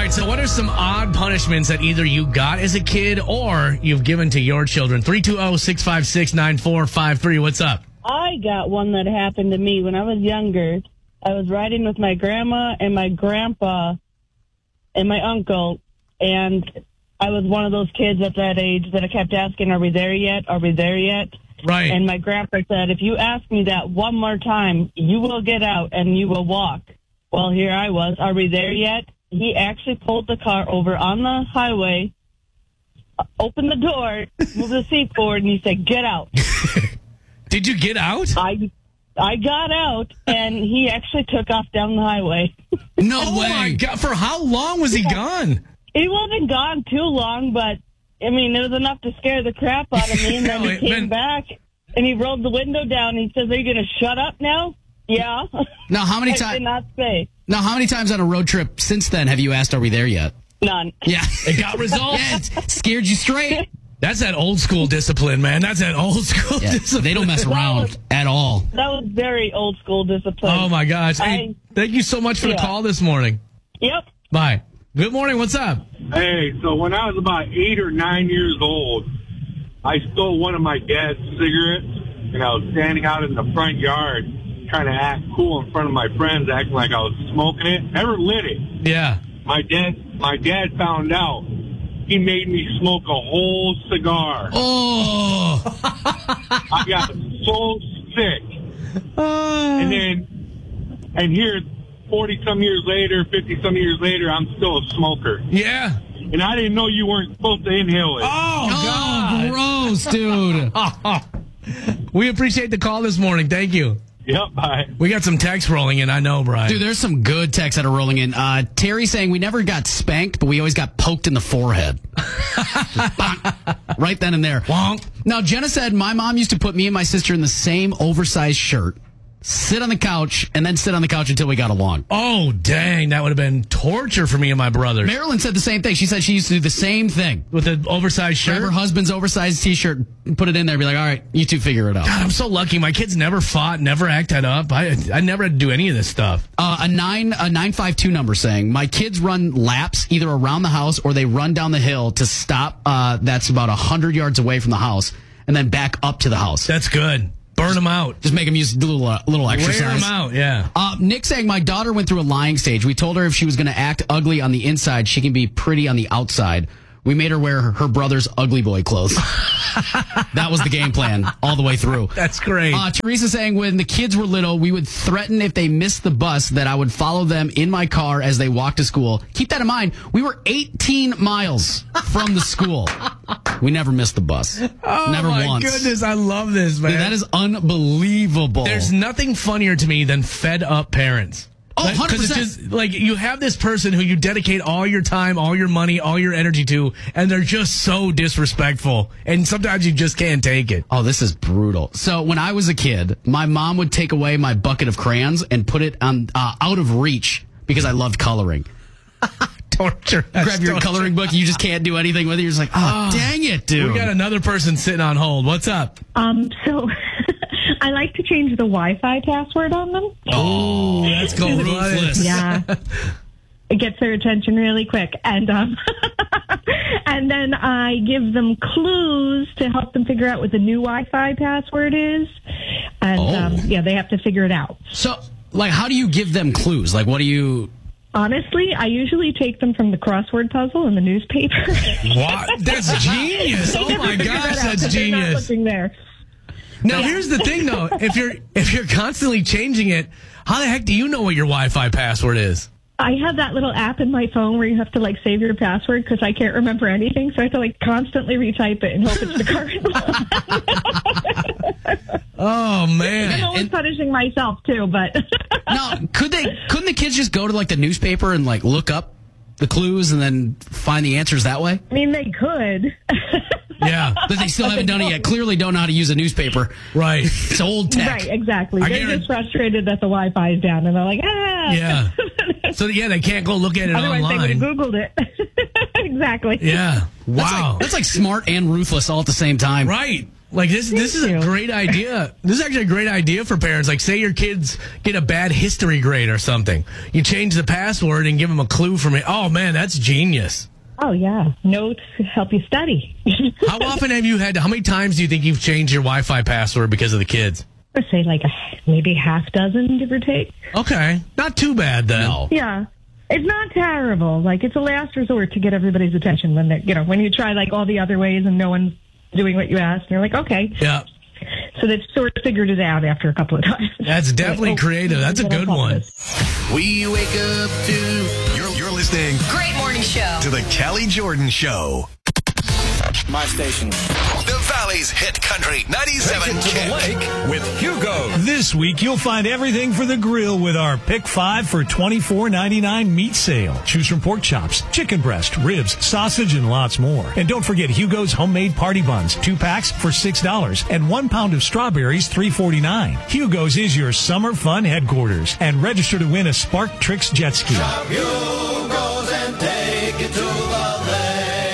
right, so what are some odd punishments that either you got as a kid or you've given to your children? 320-656-9453. What's up? I got one that happened to me when I was younger. I was riding with my grandma and my grandpa and my uncle, and I was one of those kids at that age that I kept asking, are we there yet? Are we there yet? Right. And my grandpa said, if you ask me that one more time, you will get out and you will walk. Well, here I was. Are we there yet? He actually pulled the car over on the highway, opened the door, moved the seat forward, and he said, get out. Did you get out? I got out, and he actually took off down the highway. No way. My God. For how long was he gone? He wasn't gone too long, but, I mean, it was enough to scare the crap out of me. And then he came back, and he rolled the window down, and he says, are you going to shut up now? Yeah. Now, how many I did times? not say. Now, how many times on a road trip since then have you asked, are we there yet? None. Yeah. It got resolved. Yeah, it scared you straight. That's that old school discipline, man. That's that old school discipline. They don't mess around at all. That was very old school discipline. Oh, my gosh. Hey, thank you so much for the call this morning. Yep. Bye. Good morning. What's up? Hey, so when I was about 8 or 9 years old, I stole one of my dad's cigarettes, and I was standing out in the front yard trying to act cool in front of my friends, acting like I was smoking it. Never lit it. Yeah. My dad found out. He made me smoke a whole cigar. Oh. I got so sick. And here, 40-some years later, 50-some years later, I'm still a smoker. Yeah. And I didn't know you weren't supposed to inhale it. Oh, God. Gross, dude. We appreciate the call this morning. Thank you. Yep, bye. We got some texts rolling in, I know, Brian. Dude, there's some good texts that are rolling in. Terry saying we never got spanked, but we always got poked in the forehead. Right then and there. Wonk. Now, Jenna said my mom used to put me and my sister in the same oversized shirt, sit on the couch, and then sit on the couch until we got along. Oh, dang. That would have been torture for me and my brothers. Marilyn said the same thing. She said she used to do the same thing. With an oversized shirt? Grab her husband's oversized T-shirt, put it in there, be like, all right, you two figure it out. God, I'm so lucky. My kids never fought, never acted up. I never had to do any of this stuff. A 952 number saying, my kids run laps either around the house or they run down the hill to stop. That's about 100 yards away from the house and then back up to the house. That's good. Burn them out. Just make them use a little exercise. Wear them out, yeah. Nick saying, my daughter went through a lying stage. We told her if she was going to act ugly on the inside, she can be pretty on the outside. We made her wear her brother's ugly boy clothes. That was the game plan all the way through. That's great. Teresa saying, when the kids were little, we would threaten if they missed the bus that I would follow them in my car as they walked to school. Keep that in mind. We were 18 miles from the school. We never missed the bus. Never once. Oh, my goodness. I love this, man. Dude, that is unbelievable. There's nothing funnier to me than fed up parents. Oh, 100%. Because it's just like you have this person who you dedicate all your time, all your money, all your energy to, and they're just so disrespectful. And sometimes you just can't take it. Oh, this is brutal. So when I was a kid, my mom would take away my bucket of crayons and put it on out of reach because I loved coloring. Torture. Grab your coloring book, you just can't do anything with it. You're just like, oh, dang it, dude. We got another person sitting on hold. What's up? So I like to change the Wi-Fi password on them. Oh, that's cold-blooded. Yeah. It gets their attention really quick. And and then I give them clues to help them figure out what the new Wi-Fi password is. And they have to figure it out. So, like, how do you give them clues? Like, what do you... Honestly, I usually take them from the crossword puzzle in the newspaper. What? That's genius. Oh, my gosh, that's genius. They're not looking there. Now, here's the thing, though. If you're constantly changing it, how the heck do you know what your Wi-Fi password is? I have that little app in my phone where you have to, like, save your password because I can't remember anything. So I have to, like, constantly retype it and hope it's the current one. Oh, man. I'm always punishing myself, too, but... Now, couldn't the kids just go to, like, the newspaper and, like, look up the clues and then find the answers that way? I mean, they could. Yeah. But they still haven't done it yet. Clearly don't know how to use a newspaper. Right. It's old tech. Right, exactly. They're just frustrated that the Wi-Fi is down, and they're like, ah. Yeah. So, yeah, they can't go look at it Otherwise, online. they would have Googled it. Exactly. Yeah. Wow. That's like smart and ruthless all at the same time. Right. Like this is a great idea. This is actually a great idea for parents. Like, say your kids get a bad history grade or something. You change the password and give them a clue from it. Oh, man, that's genius. Oh, yeah. Notes help you study. How often have you how many times do you think you've changed your Wi-Fi password because of the kids? I'd say like maybe half dozen, give or take. Okay. Not too bad, then. No. Yeah. It's not terrible. Like, it's a last resort to get everybody's attention when when you try like all the other ways and no one's doing what you asked. And you're like, okay. Yeah. So they've sort of figured it out after a couple of times. That's definitely creative. That's a good one. We wake up to... You're listening... Great morning show. ...to the Callie Jordan Show. My station. The Valley's hit country 97 Take it to the lake with Hugo. This week, you'll find everything for the grill with our Pick 5 for $24.99 meat sale. Choose from pork chops, chicken breast, ribs, sausage, and lots more. And don't forget Hugo's homemade party buns, 2 packs for $6, and 1 pound of strawberries, $3.49. Hugo's is your summer fun headquarters. And register to win a Spark Tricks jet ski. Shop Hugo's and take it to the lake.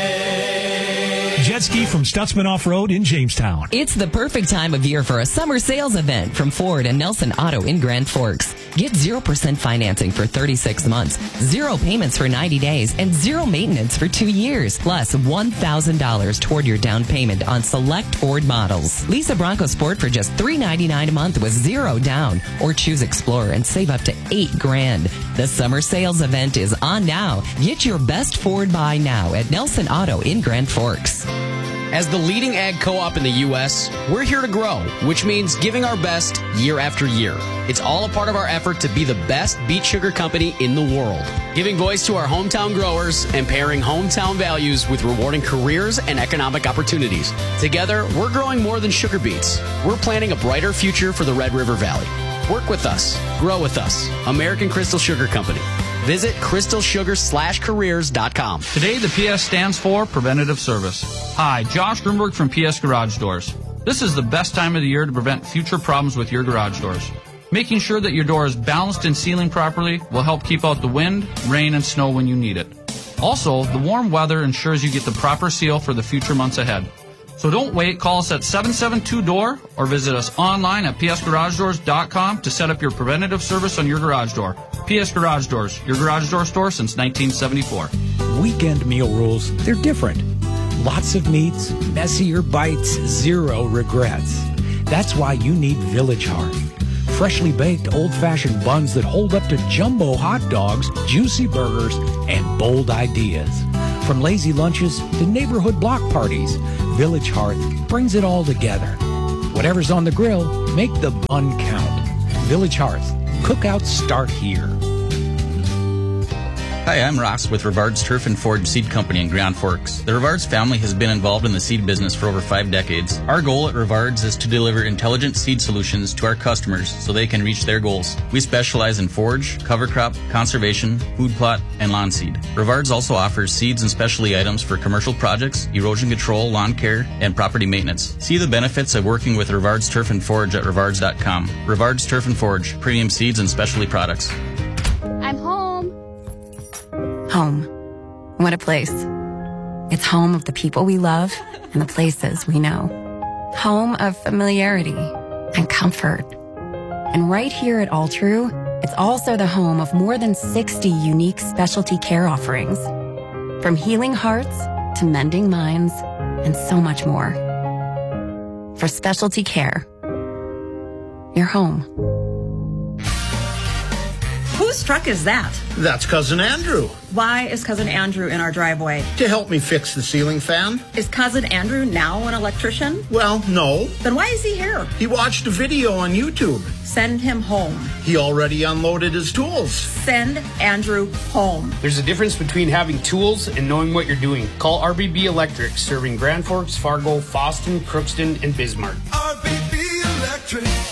Jet ski from Stutzman Off-Road in Jamestown. It's the perfect time of year for a summer sales event from Ford and Nelson Auto in Grand Forks. Get 0% financing for 36 months, 0 payments for 90 days, and 0 maintenance for 2 years, plus $1,000 toward your down payment on select Ford models. Lease a Bronco Sport for just $399 a month with 0 down, or choose Explorer and save up to $8,000. The summer sales event is on now. Get your best Ford buy now at Nelson Auto in Grand Forks. As the leading ag co-op in the U.S., we're here to grow, which means giving our best year after year. It's all a part of our effort to be the best beet sugar company in the world, giving voice to our hometown growers and pairing hometown values with rewarding careers and economic opportunities. Together, we're growing more than sugar beets. We're planning a brighter future for the Red River Valley. Work with us. Grow with us. American Crystal Sugar Company. Visit crystalsugar/careers.com. Today, the PS stands for Preventative Service. Hi, Josh Grunberg from PS Garage Doors. This is the best time of the year to prevent future problems with your garage doors. Making sure that your door is balanced and sealing properly will help keep out the wind, rain, and snow when you need it. Also, the warm weather ensures you get the proper seal for the future months ahead. So don't wait. Call us at 772-DOOR or visit us online at psgaragedoors.com to set up your preventative service on your garage door. PS Garage Doors, your garage door store since 1974. Weekend meal rules, they're different. Lots of meats, messier bites, 0 regrets. That's why you need Village Hearth. Freshly baked old-fashioned buns that hold up to jumbo hot dogs, juicy burgers, and bold ideas. From lazy lunches to neighborhood block parties, Village Hearth brings it all together. Whatever's on the grill, make the bun count. Village Hearth. Cookouts start here. Hi, I'm Ross with Rivard's Turf and Forage Seed Company in Grand Forks. The Rivard's family has been involved in the seed business for over 5 decades. Our goal at Rivard's is to deliver intelligent seed solutions to our customers so they can reach their goals. We specialize in forage, cover crop, conservation, food plot, and lawn seed. Rivard's also offers seeds and specialty items for commercial projects, erosion control, lawn care, and property maintenance. See the benefits of working with Rivard's Turf and Forage at Rivards.com. Rivard's Turf and Forage, premium seeds and specialty products. I'm home. Home. What a place. It's home of the people we love and the places we know. Home of familiarity and comfort. And right here at All True, it's also the home of more than 60 unique specialty care offerings. From healing hearts to mending minds and so much more. For specialty care, you're home. Whose truck is that? That's Cousin Andrew. Why is Cousin Andrew in our driveway? To help me fix the ceiling fan. Is Cousin Andrew now an electrician? Well, no. Then why is he here? He watched a video on YouTube. Send him home. He already unloaded his tools. Send Andrew home. There's a difference between having tools and knowing what you're doing. Call RBB Electric, serving Grand Forks, Fargo, Fosston, Crookston, and Bismarck. RBB Electric.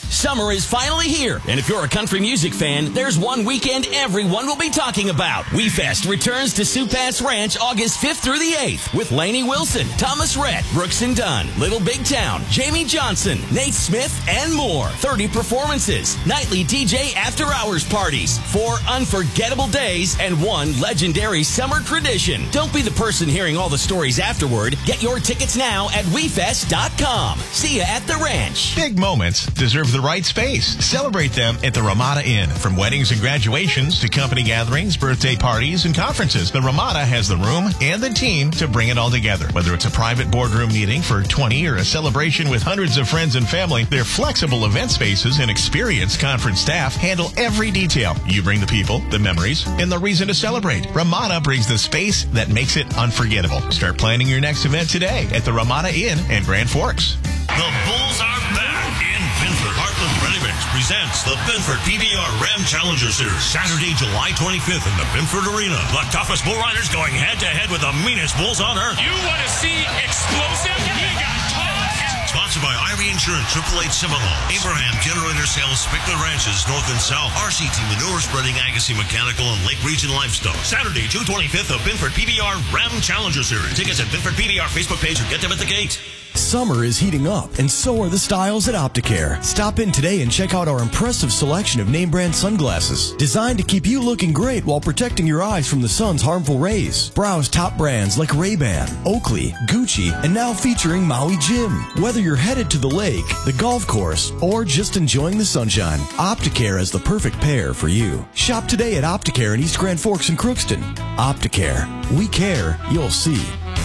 Summer is finally here, and if you're a country music fan, there's one weekend everyone will be talking about. WeFest returns to Supass Ranch August 5th through the 8th with Lainey Wilson, Thomas Rhett, Brooks and Dunn, Little Big Town, Jamie Johnson, Nate Smith, and more. 30 performances, nightly DJ after-hours parties, 4 unforgettable days, and 1 legendary summer tradition. Don't be the person hearing all the stories afterward. Get your tickets now at WeFest.com. See ya at the ranch. Big moments deserve the right space. Celebrate them at the Ramada Inn. From weddings and graduations to company gatherings, birthday parties, and conferences, the Ramada has the room and the team to bring it all together. Whether it's a private boardroom meeting for 20 or a celebration with hundreds of friends and family, their flexible event spaces and experienced conference staff handle every detail. You bring the people, the memories, and the reason to celebrate. Ramada brings the space that makes it unforgettable. Start planning your next event today at the Ramada Inn in Grand Forks. The Bulls are back in Binford. Heartland Ready Mix presents the Binford PBR Ram Challenger Series. Saturday, July 25th in the Binford Arena. The toughest bull riders going head-to-head with the meanest bulls on earth. You want to see explosive? We got tossed. Sponsored by Ivy Insurance, 888 Seminole, Abraham Generator Sales, Spickler Ranches, North and South, RCT Manure Spreading, Agassiz Mechanical, and Lake Region Livestock. Saturday, June 25th, the Binford PBR Ram Challenger Series. Tickets at Binford PBR Facebook page or get them at the gate. Summer is heating up, and so are the styles at Opticare. Stop in today and check out our impressive selection of name brand sunglasses, designed to keep you looking great while protecting your eyes from the sun's harmful rays. Browse top brands like Ray-Ban, Oakley, Gucci, and now featuring Maui Jim. Whether you're headed to the lake, the golf course, or just enjoying the sunshine, Opticare is the perfect pair for you. Shop today at Opticare in East Grand Forks and Crookston. Opticare. We care, you'll see.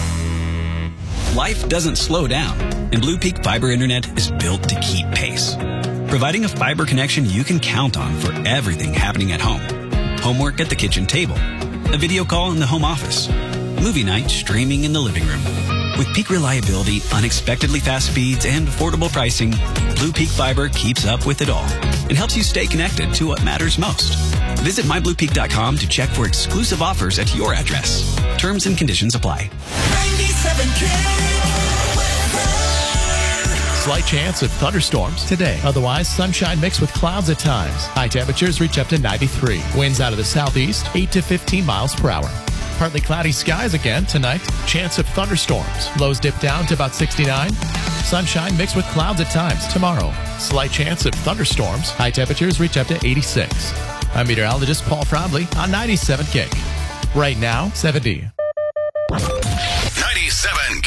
Life doesn't slow down, and Blue Peak Fiber Internet is built to keep pace, providing a fiber connection you can count on for everything happening at home. Homework at the kitchen table, a video call in the home office, movie night streaming in the living room. With peak reliability, unexpectedly fast speeds, and affordable pricing, Blue Peak Fiber keeps up with it all and helps you stay connected to what matters most. Visit mybluepeak.com to check for exclusive offers at your address. Terms and conditions apply. Slight chance of thunderstorms today. Otherwise, sunshine mixed with clouds at times. High temperatures reach up to 93. Winds out of the southeast, 8 to 15 miles per hour. Partly cloudy skies again tonight. Chance of thunderstorms. Lows dip down to about 69. Sunshine mixed with clouds at times tomorrow. Slight chance of thunderstorms. High temperatures reach up to 86. I'm meteorologist Paul Frobley on 97 Kick. Right now, 70. 97